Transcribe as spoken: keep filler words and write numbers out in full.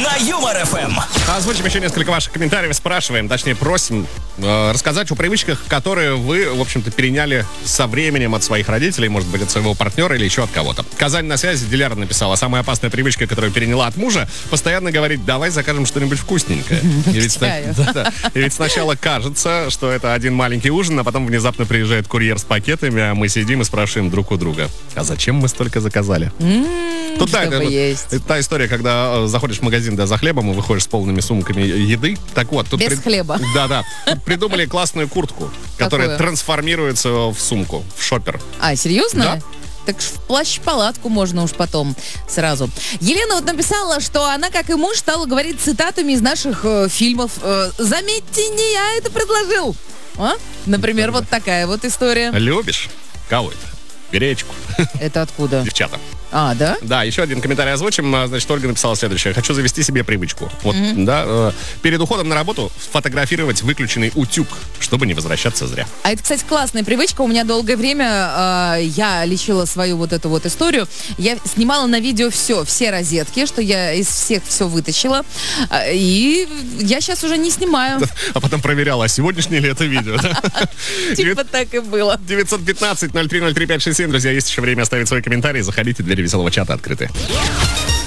на Юмор эф эм. Озвучим еще несколько ваших комментариев. Спрашиваем, точнее просим э, рассказать о привычках, которые вы, в общем-то, переняли со временем от своих родителей, может быть, от своего партнера или еще от кого-то. Казань на связи. Диляра написала: самая опасная привычка, которую переняла от мужа, постоянно говорить: давай закажем что-нибудь вкусненькое. И ведь, да, да. И ведь сначала кажется, что это один маленький ужин, а потом внезапно приезжает курьер с пакетами, а мы сидим и спрашиваем друг у друга: а зачем мы столько заказали? Тут да, это, это та история, когда заходишь в магазин, да, за хлебом и выходишь с полными сумками еды. Так вот, тут без прид... хлеба. Да, да. Тут придумали классную куртку, которая Какую? трансформируется в сумку, в шопер. А, серьезно? Да. Так в плащ-палатку можно уж потом сразу. Елена вот написала, что она, как и муж, стала говорить цитатами из наших э, фильмов. Э, Заметьте, не я это предложил. А? Например, вот такая вот история. Любишь? Кого это? Гречку. Это откуда? Девчата. А, да? Да, еще один комментарий озвучим. Значит, Ольга написала следующее: хочу завести себе привычку. Вот, mm-hmm. да, э, перед уходом на работу фотографировать выключенный утюг, чтобы не возвращаться зря. А это, кстати, классная привычка. У меня долгое время э, я лечила свою вот эту вот историю. Я снимала на видео все, все розетки, что я из всех все вытащила. Э, и я сейчас уже не снимаю. А потом проверяла, а сегодняшнее ли это видео. Типа так и было. девятьсот пятнадцать ноль три ноль три пять шесть семь. Друзья, есть еще время оставить свои комментарии. Заходите, двери веселого чата открыты.